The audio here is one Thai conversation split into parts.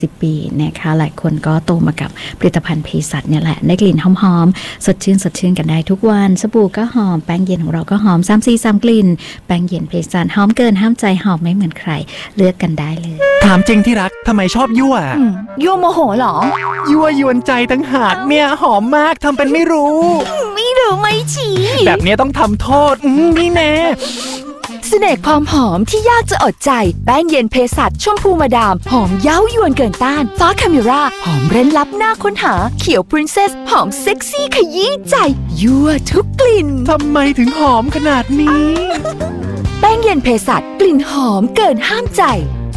10 ปีนะคะหลายคนก็โตมากับผลิตภัณฑ์เภสัชเนี่ยแหละได้กลิ่นหอมๆสดชื่นกันได้ทุกวันสบู่ก็หอมแป้งเย็นของเราก็หอม3 กลิ่นแป้งเย็นเภสัชหอมเกินห้ามใจหอมไม่เหมือนใครเลือกกันได้เลยถามจริงที่รักทำไมชอบยั่วยั่วโมโหเหรอยั่วยวนใจตั้งหากเนี่ยหอมมากทำเป็นไม่รู้ไม่ชี้แบบนี้ต้องทำโทษนี่แน่เสน่ห์ความหอมที่ยากจะอดใจแป้งเย็นเภสัชชมพูมาดามหอมเย้ายวนเกินต้านฟ้าคาเมราหอมเร้นลับน่าค้นหาเขียวพรินเซสหอมเซ็กซี่ขยี้ใจยั่วทุกกลิ่นทำไมถึงหอมขนาดนี้แป้งเย็นเภสัชกลิ่นหอมเกินห้ามใจ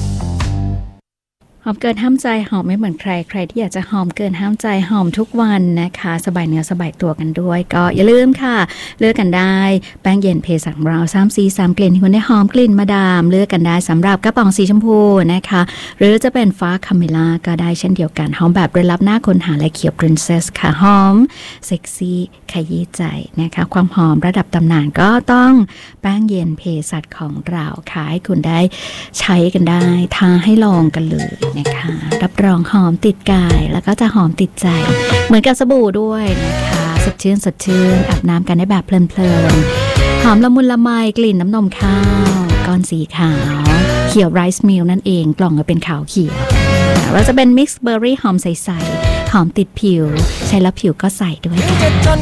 หอมเกินห้ามใจหอมไม่เหมือนใครที่อยากจะหอมเกินห้ามใจหอมทุกวันนะคะสบายเนื้อสบายตัวกันด้วยก็อย่าลืมค่ะเลือกกันได้แป้งเย็นเภสัชของเรา3 กลิ่นที่คุณได้หอมกลิ่นมาดามเลือกกันได้สำหรับกระป๋องสีชมพูนะคะหรือจะเป็นฟ้าคาเมล่าก็ได้เช่นเดียวกันหอมแบบเร้นลับหน้าค้นหาและเขียวพรินเซสค่ะหอมเซ็กซี่ขยี้ใจนะคะความหอมระดับตำนานก็ต้องแป้งเย็นเภสัชของเราค่ะให้คุณได้ใช้กันได้ท้าให้ลองกันเลยนะคะรับรองหอมติดกายแล้วก็จะหอมติดใจเหมือนกับสบู่ด้วยนะคะสดชื่นอาบน้ำกันได้แบบเพลินหอมละมุนละไมกลิ่นน้ำนมข้าวก้อนสีขาวเขียวไรซ์มิลนั่นเองกล่องก็เป็นขาวเขียวเราจะเป็นมิกซ์เบอร์รี่หอมใสๆหอมติดผิวใช้แล้วผิวก็ใสด้วยค่ะ